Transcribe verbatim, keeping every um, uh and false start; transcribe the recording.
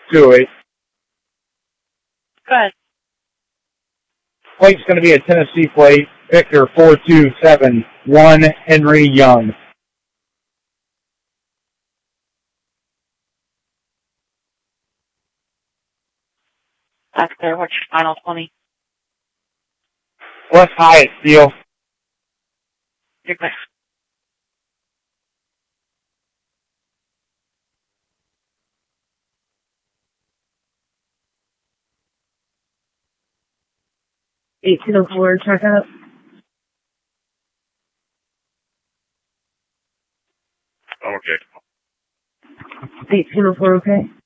to it. Good. Plate's going to be a Tennessee plate. Victor four two seven one Henry Young. That's clear. What's your final twenty? West Hyatt, Steel. You're clear. eighteen oh four, check out. Okay. eighteen oh four, okay.